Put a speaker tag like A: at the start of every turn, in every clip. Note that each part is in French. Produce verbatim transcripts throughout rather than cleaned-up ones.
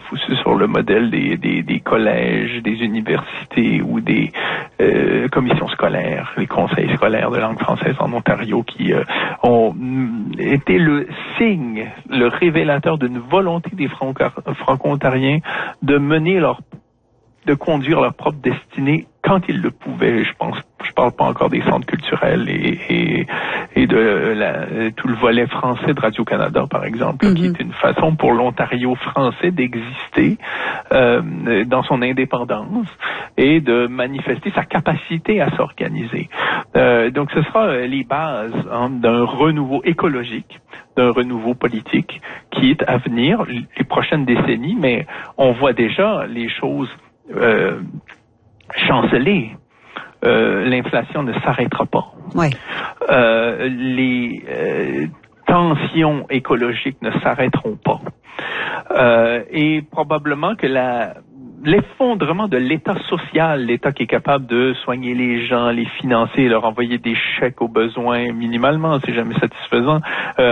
A: foutu sur le modèle des, des, des collèges, des universités ou des euh, commissions scolaires, les conseils scolaires de langue française en Ontario qui euh, ont été le signe, le révélateur d'une volonté des Franco-Ontariens de mener leur de conduire leur propre destinée quand ils le pouvaient. Je pense, je parle pas encore des centres culturels et, et, et de la, tout le volet français de Radio-Canada, par exemple, mm-hmm. qui est une façon pour l'Ontario français d'exister euh, dans son indépendance et de manifester sa capacité à s'organiser. Euh, donc, ce sera les bases hein, d'un renouveau écologique, d'un renouveau politique qui est à venir les prochaines décennies, mais on voit déjà les choses Euh, chanceler. Euh, l'inflation ne s'arrêtera pas.
B: Ouais.
A: Euh, les euh, tensions écologiques ne s'arrêteront pas. Euh, et probablement que la l'effondrement de l'État social, l'État qui est capable de soigner les gens, les financer, leur envoyer des chèques aux besoins minimalement, c'est jamais satisfaisant,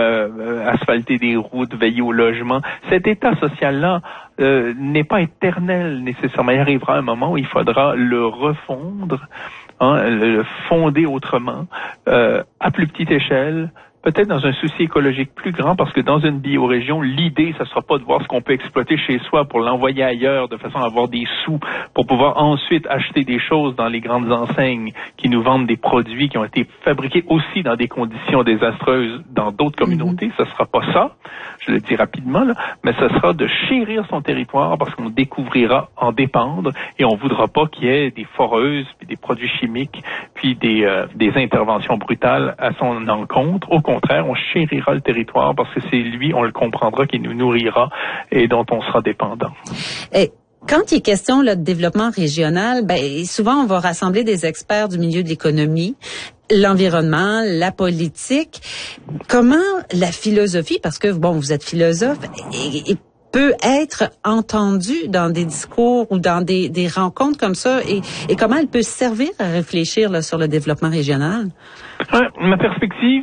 A: euh, asphalter des routes, veiller au logement. Cet État social-là euh, n'est pas éternel nécessairement. Il arrivera un moment où il faudra le refondre, hein, le fonder autrement, euh, à plus petite échelle, peut-être dans un souci écologique plus grand, parce que dans une biorégion, l'idée, ça sera pas de voir ce qu'on peut exploiter chez soi pour l'envoyer ailleurs, de façon à avoir des sous, pour pouvoir ensuite acheter des choses dans les grandes enseignes qui nous vendent des produits qui ont été fabriqués aussi dans des conditions désastreuses dans d'autres communautés. Mm-hmm. Ça sera pas ça, je le dis rapidement, là, mais ça sera de chérir son territoire parce qu'on découvrira en dépendre et on voudra pas qu'il y ait des foreuses, puis des produits chimiques, puis des, euh, des interventions brutales à son encontre. Au contraire, on chérira le territoire parce que c'est lui, on le comprendra, qui nous nourrira et dont on sera dépendant.
B: Et quand il est question là, de développement régional, ben, souvent on va rassembler des experts du milieu de l'économie, l'environnement, la politique. Comment la philosophie, parce que bon, vous êtes philosophe, et, et peut être entendue dans des discours ou dans des, des rencontres comme ça, et, et comment elle peut servir à réfléchir là, sur le développement régional?
A: Ouais, ma perspective,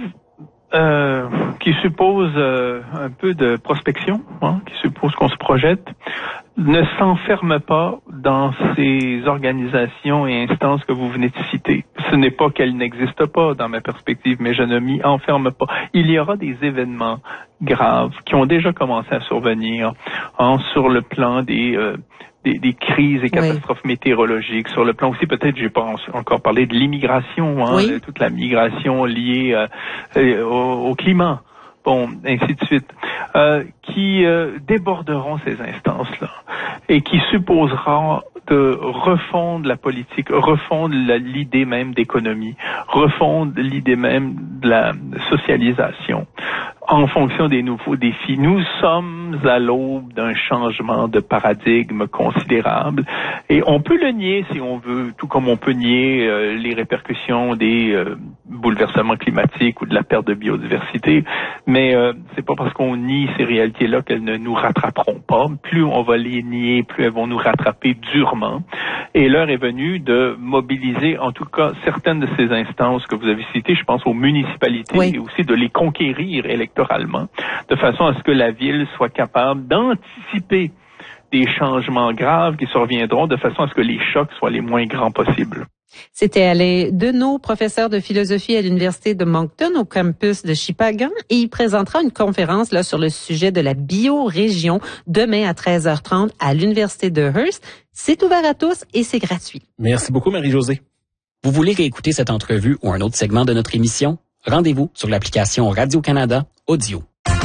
A: Euh, qui suppose euh, un peu de prospection, hein, qui suppose qu'on se projette, ne s'enferme pas dans ces organisations et instances que vous venez de citer. Ce n'est pas qu'elles n'existent pas dans ma perspective, mais je ne m'y enferme pas. Il y aura des événements graves qui ont déjà commencé à survenir hein, sur le plan des... Euh, Des, des crises et catastrophes oui. météorologiques. Sur le plan aussi, peut-être, j'ai pas encore parlé de l'immigration, hein, oui. de toute la migration liée euh, euh, au, au climat, bon, ainsi de suite, euh, qui euh, déborderont ces instances-là et qui supposera de refondre la politique, refondre la, l'idée même d'économie, refondre l'idée même de la socialisation en fonction des nouveaux défis. Nous sommes à l'aube d'un changement de paradigme considérable et on peut le nier si on veut, tout comme on peut nier euh, les répercussions des euh, bouleversements climatiques ou de la perte de biodiversité, mais euh, c'est pas parce qu'on nie ces réalités-là qu'elles ne nous rattraperont pas. Plus on va les nier, plus elles vont nous rattraper durement. Et l'heure est venue de mobiliser, en tout cas, certaines de ces instances que vous avez citées, je pense aux municipalités, oui. et aussi de les conquérir électoralement, de façon à ce que la ville soit capable d'anticiper des changements graves qui surviendront, de façon à ce que les chocs soient les moins grands possibles.
B: C'était Alain Deneau, professeur de philosophie à l'Université de Moncton au campus de Shippagan, et il présentera une conférence là sur le sujet de la biorégion demain à treize heures trente à l'Université de Hearst. C'est ouvert à tous et c'est gratuit.
C: Merci beaucoup, Marie-Josée. Vous voulez réécouter cette entrevue ou un autre segment de notre émission? Rendez-vous sur l'application Radio-Canada Audio.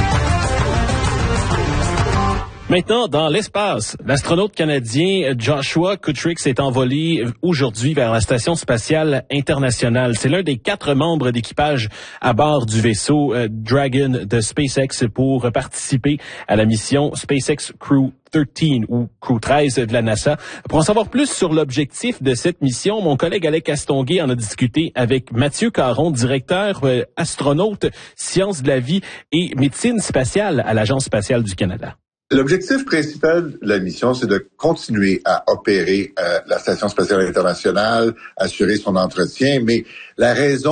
D: Maintenant, dans l'espace, l'astronaute canadien Joshua Kutrick s'est envolé aujourd'hui vers la Station spatiale internationale. C'est l'un des quatre membres d'équipage à bord du vaisseau euh, Dragon de SpaceX pour participer à la mission SpaceX Crew treize ou Crew treize de la NASA. Pour en savoir plus sur l'objectif de cette mission, mon collègue Alec Castonguay en a discuté avec Mathieu Caron, directeur euh, astronaute, sciences de la vie et médecine spatiale à l'Agence spatiale du Canada.
E: L'objectif principal de la mission, c'est de continuer à opérer euh, la Station spatiale internationale, assurer son entretien, mais la raison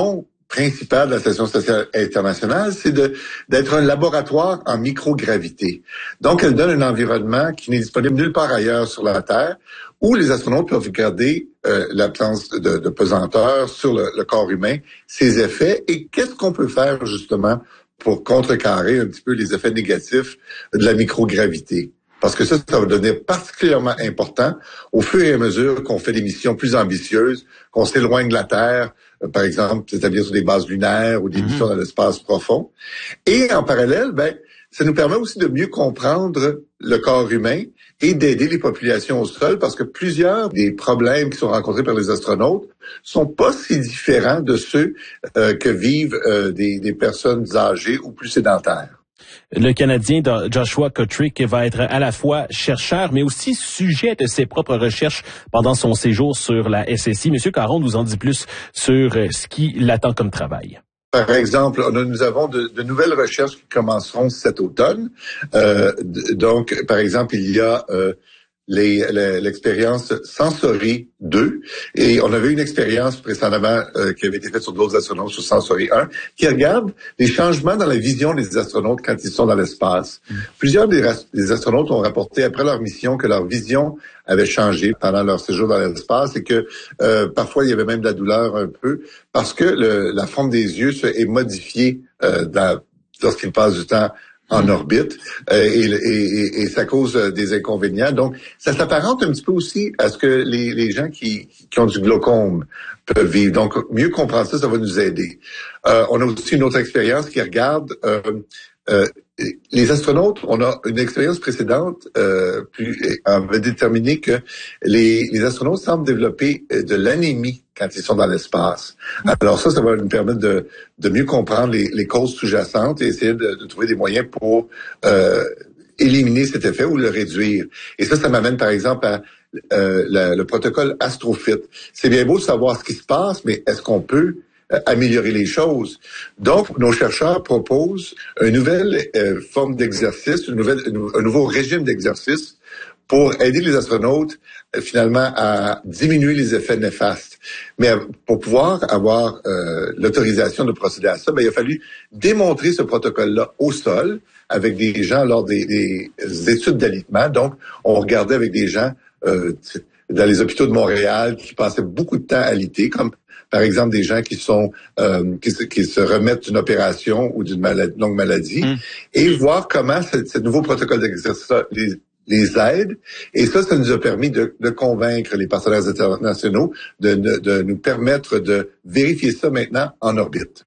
E: principal de la Station spatiale internationale, c'est de d'être un laboratoire en microgravité. Donc, elle donne un environnement qui n'est disponible nulle part ailleurs sur la Terre, où les astronautes peuvent regarder euh, l'absence de, de pesanteur sur le, le corps humain, ses effets, et qu'est-ce qu'on peut faire justement pour contrecarrer un petit peu les effets négatifs de la microgravité. Parce que ça, ça va devenir particulièrement important au fur et à mesure qu'on fait des missions plus ambitieuses, qu'on s'éloigne de la Terre, euh, par exemple, s'établir sur des bases lunaires ou des mm-hmm. missions dans l'espace profond. Et en parallèle, ben, ça nous permet aussi de mieux comprendre le corps humain et d'aider les populations au sol, parce que plusieurs des problèmes qui sont rencontrés par les astronautes sont pas si différents de ceux euh, que vivent euh, des, des personnes âgées ou plus sédentaires.
D: Le Canadien Joshua Kutrick va être à la fois chercheur, mais aussi sujet de ses propres recherches pendant son séjour sur la S S I. Monsieur Caron nous en dit plus sur ce qui l'attend comme travail.
E: Par exemple, on a, nous avons de, de nouvelles recherches qui commenceront cet automne. Euh, d- donc, par exemple, il y a euh, les, les, l'expérience Sensory deux, et on avait une expérience précédemment euh, qui avait été faite sur d'autres astronautes sur Sensory un, qui regarde les changements dans la vision des astronautes quand ils sont dans l'espace. Mmh. Plusieurs des, des astronautes ont rapporté après leur mission que leur vision avait changé pendant leur séjour dans l'espace et que euh, parfois il y avait même de la douleur un peu parce que le, la forme des yeux est modifiée euh, dans, lorsqu'ils passent du temps en orbite euh, et, et, et ça cause des inconvénients. Donc, ça s'apparente un petit peu aussi à ce que les, les gens qui, qui ont du glaucome peuvent vivre. Donc, mieux comprendre ça, ça va nous aider. Euh, on a aussi une autre expérience qui regarde euh, euh, les astronautes. On a une expérience précédente euh, plus, on avait déterminé que les, les astronautes semblent développer de l'anémie quand ils sont dans l'espace. Alors ça, ça va nous permettre de, de mieux comprendre les, les causes sous-jacentes et essayer de, de trouver des moyens pour euh, éliminer cet effet ou le réduire. Et ça, ça m'amène par exemple à euh, la, le protocole AstroFit. C'est bien beau de savoir ce qui se passe, mais est-ce qu'on peut euh, améliorer les choses? Donc, nos chercheurs proposent une nouvelle euh, forme d'exercice, une nouvelle, un nouveau régime d'exercice pour aider les astronautes euh, finalement à diminuer les effets néfastes. Mais pour pouvoir avoir euh, l'autorisation de procéder à ça, ben, il a fallu démontrer ce protocole-là au sol avec des gens lors des, des études d'alitement. Donc, on regardait avec des gens euh, dans les hôpitaux de Montréal qui passaient beaucoup de temps à alité, comme par exemple des gens qui sont euh, qui, se, qui se remettent d'une opération ou d'une maladie, longue maladie, mmh. et voir comment ce, ce nouveau protocole d'exercice les les aide. Et ça, ça nous a permis de, de convaincre les partenaires internationaux de, de, de nous permettre de vérifier ça maintenant en orbite.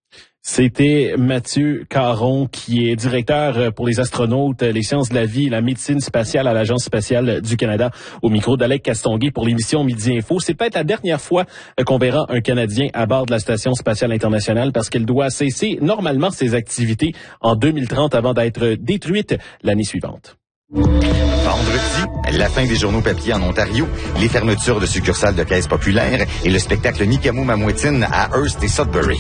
D: C'était Mathieu Caron, qui est directeur pour les astronautes, les sciences de la vie et la médecine spatiale à l'Agence spatiale du Canada, au micro d'Alec Castonguay pour l'émission Midi Info. C'est peut-être la dernière fois qu'on verra un Canadien à bord de la Station spatiale internationale parce qu'elle doit cesser normalement ses activités en deux mille trente avant d'être détruite l'année suivante.
F: Vendredi, la fin des journaux papier en Ontario, les fermetures de succursales de caisses populaires et le spectacle Nicamo-Mamouetine à Hearst et Sudbury.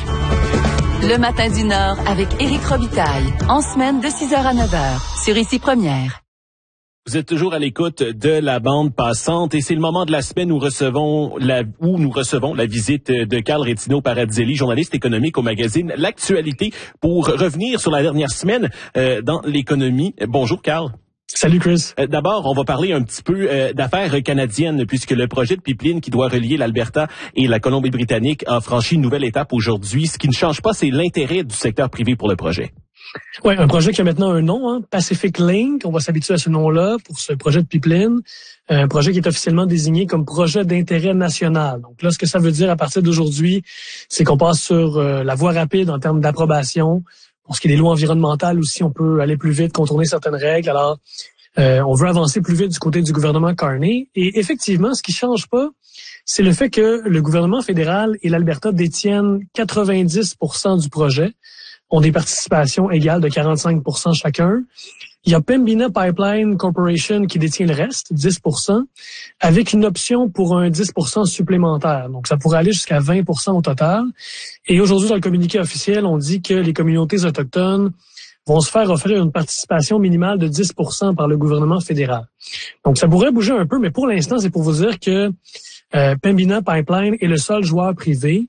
G: Le matin du Nord avec Éric Robitaille, en semaine de six heures à neuf heures, sur Ici Première.
D: Vous êtes toujours à l'écoute de la bande passante et c'est le moment de la semaine où, recevons la, où nous recevons la visite de Carl Retino Paradzelli, journaliste économique au magazine L'Actualité, pour revenir sur la dernière semaine euh, dans l'économie. Bonjour Carl.
H: Salut Chris.
D: Euh, d'abord, on va parler un petit peu euh, d'affaires canadiennes, puisque le projet de pipeline qui doit relier l'Alberta et la Colombie-Britannique a franchi une nouvelle étape aujourd'hui. Ce qui ne change pas, c'est l'intérêt du secteur privé pour le projet.
H: Oui, un projet qui a maintenant un nom, hein, Pacific Link. On va s'habituer à ce nom-là pour ce projet de pipeline. Un projet qui est officiellement désigné comme projet d'intérêt national. Donc là, ce que ça veut dire à partir d'aujourd'hui, c'est qu'on passe sur euh, la voie rapide en termes d'approbation. Pour ce qui est des lois environnementales aussi, on peut aller plus vite, contourner certaines règles. Alors, euh, on veut avancer plus vite du côté du gouvernement Carney. Et effectivement, ce qui change pas, c'est le fait que le gouvernement fédéral et l'Alberta détiennent quatre-vingt-dix pour cent du projet, ont des participations égales de quarante-cinq pour cent chacun. Il y a Pembina Pipeline Corporation qui détient le reste, dix pour cent, avec une option pour un dix pour cent supplémentaire. Donc, ça pourrait aller jusqu'à vingt pour cent au total. Et aujourd'hui, dans le communiqué officiel, on dit que les communautés autochtones vont se faire offrir une participation minimale de dix pour cent par le gouvernement fédéral. Donc, ça pourrait bouger un peu, mais pour l'instant, c'est pour vous dire que euh, Pembina Pipeline est le seul joueur privé.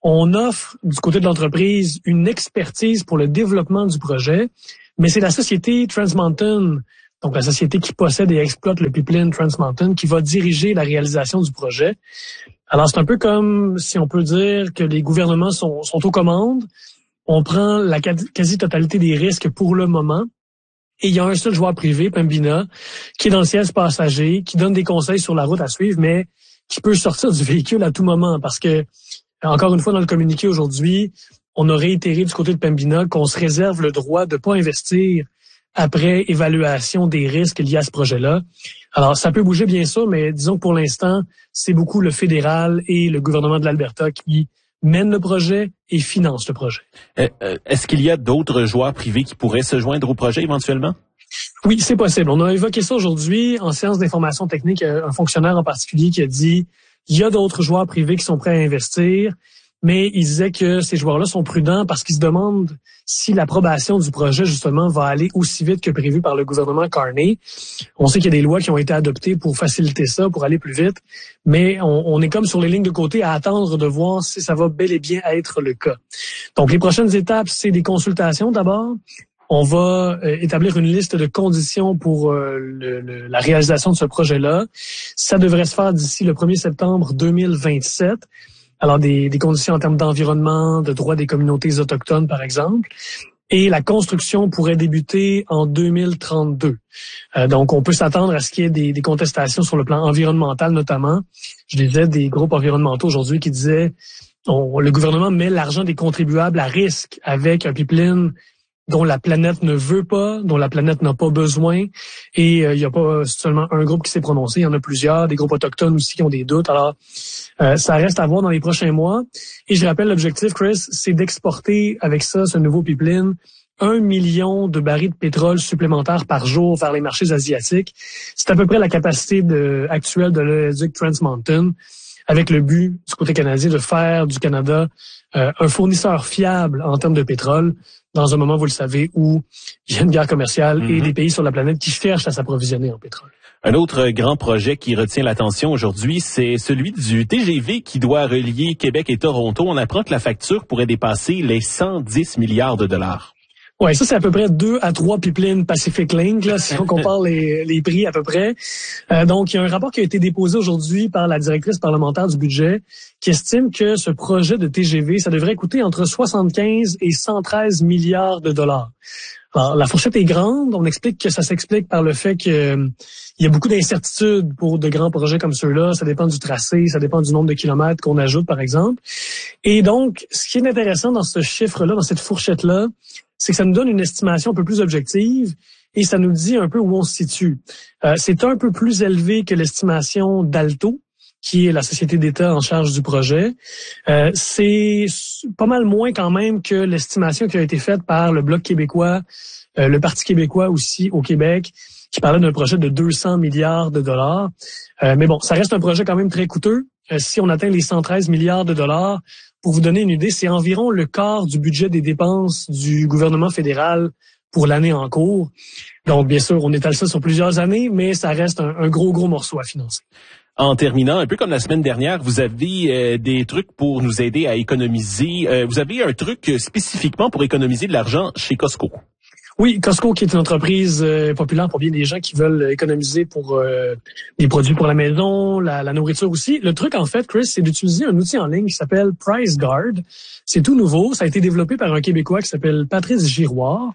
H: on offre du côté de l'entreprise une expertise pour le développement du projet, mais c'est la société Trans Mountain, donc la société qui possède et exploite le pipeline Trans Mountain, qui va diriger la réalisation du projet. Alors c'est un peu comme si on peut dire que les gouvernements sont, sont aux commandes, on prend la quasi-totalité des risques pour le moment, et il y a un seul joueur privé, Pembina, qui est dans le siège passager, qui donne des conseils sur la route à suivre, mais qui peut sortir du véhicule à tout moment, parce que, encore une fois, dans le communiqué aujourd'hui, on a réitéré du côté de Pembina qu'on se réserve le droit de ne pas investir après évaluation des risques liés à ce projet-là. Alors, ça peut bouger bien sûr, mais disons que pour l'instant, c'est beaucoup le fédéral et le gouvernement de l'Alberta qui mènent le projet et financent le projet.
D: Est-ce qu'il y a d'autres joueurs privés qui pourraient se joindre au projet éventuellement?
H: Oui, c'est possible. On a évoqué ça aujourd'hui en séance d'information technique. Un fonctionnaire en particulier qui a dit il y a d'autres joueurs privés qui sont prêts à investir, mais il disait que ces joueurs-là sont prudents parce qu'ils se demandent si l'approbation du projet, justement, va aller aussi vite que prévu par le gouvernement Carney. On sait qu'il y a des lois qui ont été adoptées pour faciliter ça, pour aller plus vite, mais on, on est comme sur les lignes de côté à attendre de voir si ça va bel et bien être le cas. Donc, les prochaines étapes, c'est des consultations d'abord. On va euh, établir une liste de conditions pour euh, le, le, la réalisation de ce projet-là. Ça devrait se faire d'ici le premier septembre deux mille vingt-sept. Alors, des, des conditions en termes d'environnement, de droits des communautés autochtones, par exemple. Et la construction pourrait débuter en deux mille trente-deux. Euh, donc, on peut s'attendre à ce qu'il y ait des, des contestations sur le plan environnemental, notamment. Je disais des groupes environnementaux aujourd'hui qui disaient on, le gouvernement met l'argent des contribuables à risque avec un pipeline dont la planète ne veut pas, dont la planète n'a pas besoin. Et euh, il n'y a pas seulement un groupe qui s'est prononcé, il y en a plusieurs, des groupes autochtones aussi qui ont des doutes. Alors, euh, ça reste à voir dans les prochains mois. Et je rappelle, l'objectif, Chris, c'est d'exporter avec ça, ce nouveau pipeline, un million de barils de pétrole supplémentaires par jour vers les marchés asiatiques. C'est à peu près la capacité de, actuelle de l'oléoduc Trans Mountain, avec le but, du côté canadien, de faire du Canada euh, un fournisseur fiable en termes de pétrole, dans un moment, vous le savez, où il y a une guerre commerciale mm-hmm. et des pays sur la planète qui cherchent à s'approvisionner en pétrole.
D: Un autre grand projet qui retient l'attention aujourd'hui, c'est celui du T G V qui doit relier Québec et Toronto. On apprend que la facture pourrait dépasser les cent dix milliards de dollars.
H: Ouais, ça c'est à peu près deux à trois pipelines Pacific Link, là, si on compare les, les prix à peu près. Euh, donc, il y a un rapport qui a été déposé aujourd'hui par la directrice parlementaire du budget qui estime que ce projet de T G V, ça devrait coûter entre soixante-quinze et cent treize milliards de dollars. Alors, la fourchette est grande. On explique que ça s'explique par le fait que euh, il y a beaucoup d'incertitudes pour de grands projets comme ceux-là. Ça dépend du tracé, ça dépend du nombre de kilomètres qu'on ajoute, par exemple. Et donc, ce qui est intéressant dans ce chiffre-là, dans cette fourchette-là, c'est que ça nous donne une estimation un peu plus objective et ça nous dit un peu où on se situe. Euh, c'est un peu plus élevé que l'estimation d'Alto, qui est la société d'État en charge du projet. Euh, c'est pas mal moins quand même que l'estimation qui a été faite par le Bloc québécois, euh, le Parti québécois aussi au Québec, qui parlait d'un projet de deux cents milliards de dollars. Euh, mais bon, ça reste un projet quand même très coûteux. Euh, si on atteint les cent treize milliards de dollars, pour vous donner une idée, c'est environ le quart du budget des dépenses du gouvernement fédéral pour l'année en cours. Donc, bien sûr, on étale ça sur plusieurs années, mais ça reste un, un gros, gros morceau à financer.
D: En terminant, un peu comme la semaine dernière, vous avez euh, des trucs pour nous aider à économiser. Euh, vous avez un truc spécifiquement pour économiser de l'argent chez Costco.
H: Oui, Costco, qui est une entreprise euh, populaire pour bien des gens qui veulent économiser pour euh, des produits pour la maison, la, la nourriture aussi. Le truc, en fait, Chris, c'est d'utiliser un outil en ligne qui s'appelle PriceGuard. C'est tout nouveau. Ça a été développé par un Québécois qui s'appelle Patrice Giroir.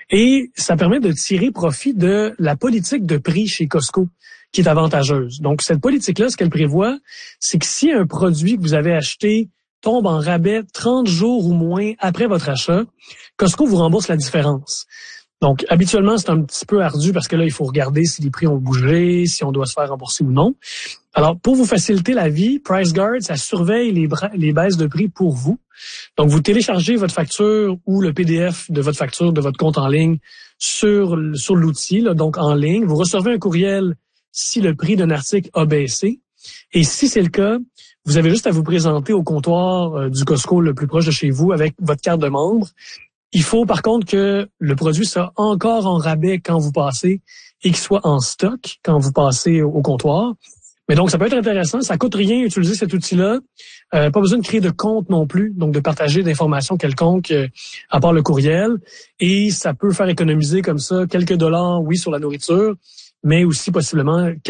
H: Et ça permet de tirer profit de la politique de prix chez Costco, qui est avantageuse. Donc, cette politique-là, ce qu'elle prévoit, c'est que si un produit que vous avez acheté tombe en rabais trente jours ou moins après votre achat, Costco vous rembourse la différence. Donc, habituellement, c'est un petit peu ardu parce que là, il faut regarder si les prix ont bougé, si on doit se faire rembourser ou non. Alors, pour vous faciliter la vie, PriceGuard, ça surveille les, bra- les baisses de prix pour vous. Donc, vous téléchargez votre facture ou le P D F de votre facture, de votre compte en ligne sur, sur l'outil, là, donc en ligne. Vous recevez un courriel si le prix d'un article a baissé. Et si c'est le cas, vous avez juste à vous présenter au comptoir euh, du Costco le plus proche de chez vous avec votre carte de membre. Il faut par contre que le produit soit encore en rabais quand vous passez et qu'il soit en stock quand vous passez au comptoir. Mais donc, ça peut être intéressant. Ça coûte rien utiliser cet outil-là. Euh, pas besoin de créer de compte non plus, donc de partager d'informations quelconques euh, à part le courriel. Et ça peut faire économiser comme ça quelques dollars, oui, sur la nourriture, mais aussi possiblement